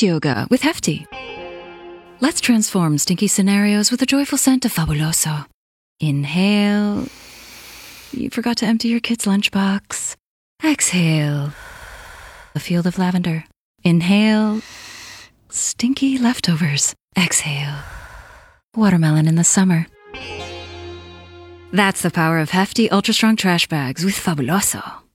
Space yoga with Hefty. Let's transform stinky scenarios with the joyful scent of Fabuloso. Inhale. You forgot to empty your kid's lunchbox. Exhale. A field of lavender. Inhale. Stinky leftovers. Exhale. Watermelon in the summer. That's the power of Hefty Ultra Strong Trash Bags with Fabuloso.